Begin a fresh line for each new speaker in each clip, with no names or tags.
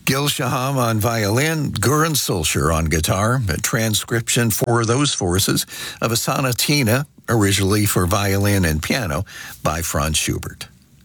Gil Shaham on violin, Göran Solskjaer on guitar, a transcription for those forces of a sonatina, originally for violin and piano, by Franz Schubert.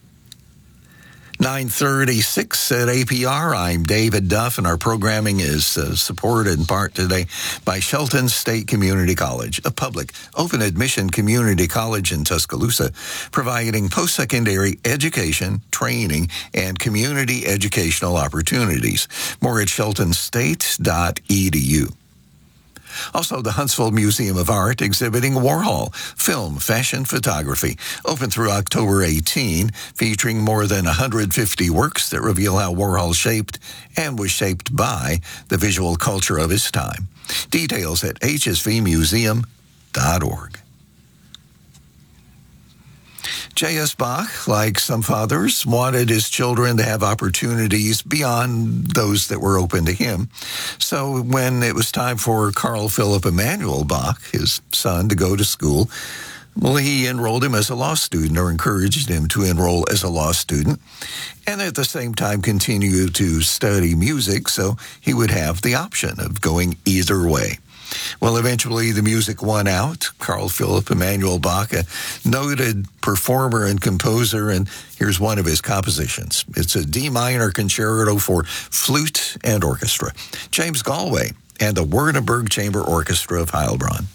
9:36 at APR. I'm David Duff, and our programming is supported in part today by Shelton State Community College, a public, open admission community college in Tuscaloosa, providing post-secondary education, training, and community educational opportunities. More at sheltonstate.edu. Also, the Huntsville Museum of Art exhibiting Warhol, film, fashion, photography, open through October 18, featuring more than 150 works that reveal how Warhol shaped and was shaped by the visual culture of his time. Details at hsvmuseum.org. J.S. Bach, like some fathers, wanted his children to have opportunities beyond those that were open to him. So when it was time for Carl Philipp Emanuel Bach, his son, to go to school, well, he enrolled him as a law student, or encouraged him to enroll as a law student, and at the same time continue to study music, so he would have the option of going either way. Well, eventually the music won out. Carl Philipp Emanuel Bach, a noted performer and composer, and here's one of his compositions. It's a D minor concerto for flute and orchestra. James Galway and the Wernberg Chamber Orchestra of Heilbronn.